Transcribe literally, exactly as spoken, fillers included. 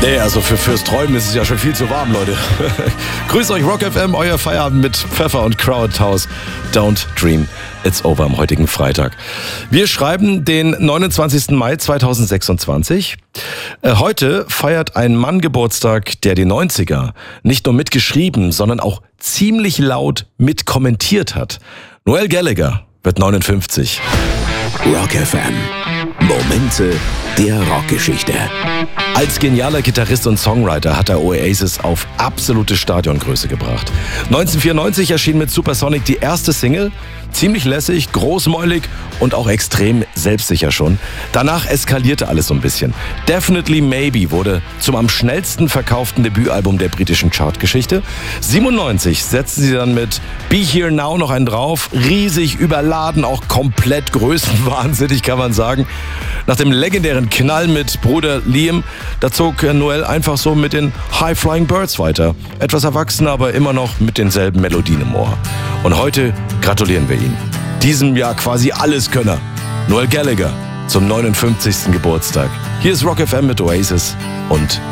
Nee, also für, fürs Träumen ist es ja schon viel zu warm, Leute. Grüß euch, Rock F M, euer Feierabend mit Pfeffer und Crowdhouse. Don't dream, it's over am heutigen Freitag. Wir schreiben den neunundzwanzigsten Mai zweitausendsechsundzwanzig. Äh, heute feiert ein Mann Geburtstag, der die neunziger nicht nur mitgeschrieben, sondern auch ziemlich laut mitkommentiert hat. Noel Gallagher wird neunundfünfzig. Rock F M. Momente der Rockgeschichte. Als genialer Gitarrist und Songwriter hat er Oasis auf absolute Stadiongröße gebracht. neunzehnhundertvierundneunzig erschien mit Supersonic die erste Single. Ziemlich lässig, großmäulig und auch extrem selbstsicher schon. Danach eskalierte alles so ein bisschen. Definitely Maybe wurde zum am schnellsten verkauften Debütalbum der britischen Chartgeschichte. siebenundneunzig setzten sie dann mit Be Here Now noch einen drauf. Riesig, überladen, auch komplett größenwahnsinnig, kann man sagen. Nach dem legendären Knall mit Bruder Liam, da zog Noel einfach so mit den High Flying Birds weiter. Etwas erwachsener, aber immer noch mit denselben Melodien im Ohr. Und heute gratulieren wir ihm. Diesem Jahr quasi Alleskönner. Noel Gallagher zum neunundfünfzigsten Geburtstag. Hier ist Rock F M mit Oasis und